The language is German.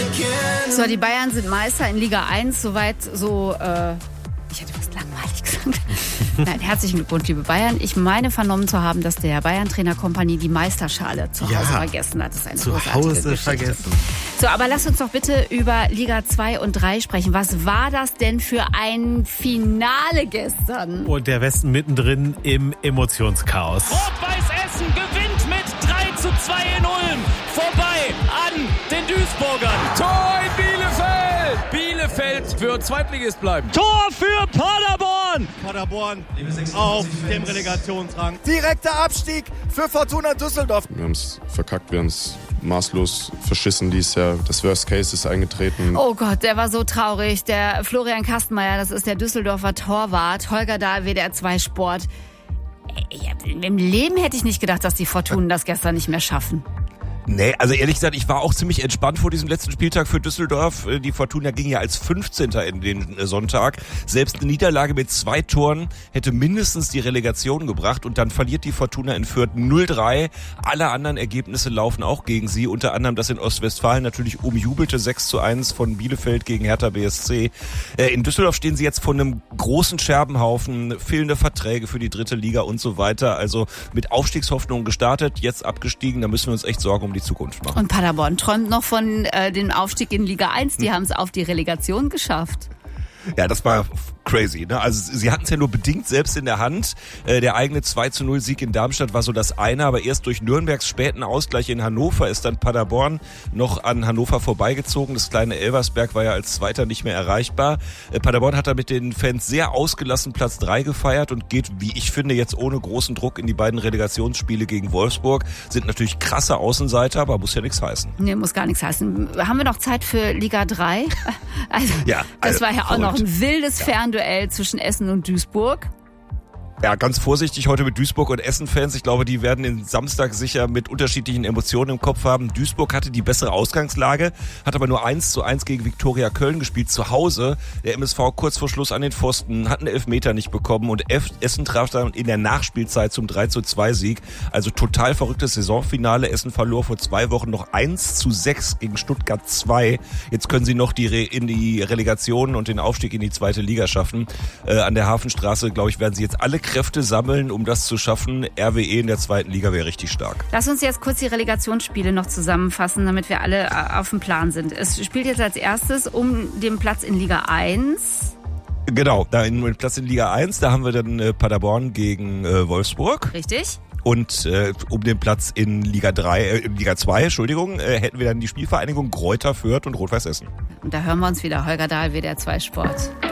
So, die Bayern sind Meister in Liga 1, soweit so, ich hätte was langweilig gesagt. Nein, herzlichen Glückwunsch, liebe Bayern. Ich meine vernommen zu haben, dass der Bayern-Trainer Kompanie die Meisterschale zu Hause vergessen hat. Das ist eine großartige Geschichte. Vergessen. So, aber lass uns doch bitte über Liga 2 und 3 sprechen. Was war das denn für ein Finale gestern? Und der Westen mittendrin im Emotionschaos. Rot-Weiß Essen gewinnt mit 3:2 in Ulm. Vorbei an den Duisburgern. Tor in Bielefeld! Bielefeld wird Zweitligist bleiben. Tor für Paderborn! Paderborn auf dem Relegationsrang. Direkter Abstieg für Fortuna Düsseldorf. Wir haben es verkackt, wir haben es maßlos verschissen dieses Jahr. Das Worst Case ist eingetreten. Oh Gott, der war so traurig. Der Florian Kastenmeier, das ist der Düsseldorfer Torwart. Holger Dahl, WDR 2 Sport. Im Leben hätte ich nicht gedacht, dass die Fortunen das gestern nicht mehr schaffen. Nee, also ehrlich gesagt, ich war auch ziemlich entspannt vor diesem letzten Spieltag für Düsseldorf. Die Fortuna ging ja als 15. in den Sonntag. Selbst eine Niederlage mit 2 Toren hätte mindestens die Relegation gebracht. Und dann verliert die Fortuna in Fürth 0-3. Alle anderen Ergebnisse laufen auch gegen sie. Unter anderem das in Ostwestfalen natürlich umjubelte 6:1 von Bielefeld gegen Hertha BSC. In Düsseldorf stehen sie jetzt vor einem großen Scherbenhaufen. Fehlende Verträge für die 3. Liga und so weiter. Also mit Aufstiegshoffnung gestartet, jetzt abgestiegen. Da müssen wir uns echt Sorgen um die Zukunft machen. Und Paderborn träumt noch von dem Aufstieg in Liga 1. Die haben es auf die Relegation geschafft. Ja, das war crazy, ne? Also sie hatten es ja nur bedingt selbst in der Hand. Der eigene 2:0 Sieg in Darmstadt war so das eine, aber erst durch Nürnbergs späten Ausgleich in Hannover ist dann Paderborn noch an Hannover vorbeigezogen. Das kleine Elversberg war ja als Zweiter nicht mehr erreichbar. Paderborn hat da mit den Fans sehr ausgelassen Platz 3 gefeiert und geht, wie ich finde, jetzt ohne großen Druck in die beiden Relegationsspiele gegen Wolfsburg. Sind natürlich krasse Außenseiter, aber muss ja nichts heißen. Nee, muss gar nichts heißen. Haben wir noch Zeit für Liga 3? Also, ja, das war ja verrückt. auch noch ein wildes Fernduell zwischen Essen und Duisburg. Ja, ganz vorsichtig heute mit Duisburg und Essen-Fans. Ich glaube, die werden den Samstag sicher mit unterschiedlichen Emotionen im Kopf haben. Duisburg hatte die bessere Ausgangslage, hat aber nur 1:1 gegen Viktoria Köln gespielt, zu Hause. Der MSV kurz vor Schluss an den Pfosten, hat einen Elfmeter nicht bekommen und Essen traf dann in der Nachspielzeit zum 3:2 Sieg. Also total verrücktes Saisonfinale. Essen verlor vor 2 Wochen noch 1:6 gegen Stuttgart 2. Jetzt können sie noch in die Relegation und den Aufstieg in die 2. Liga schaffen. An der Hafenstraße, glaube ich, werden sie jetzt alle Kräfte sammeln, um das zu schaffen. RWE in der 2. Liga wäre richtig stark. Lass uns jetzt kurz die Relegationsspiele noch zusammenfassen, damit wir alle auf dem Plan sind. Es spielt jetzt als erstes um den Platz in Liga 1. Genau, da in Platz in Liga 1, da haben wir dann Paderborn gegen Wolfsburg. Richtig. Und um den Platz in Liga 2, hätten wir dann die Spielvereinigung Greuther Fürth und Rot-Weiß Essen. Und da hören wir uns wieder. Holger Dahl, WDR 2 Sport.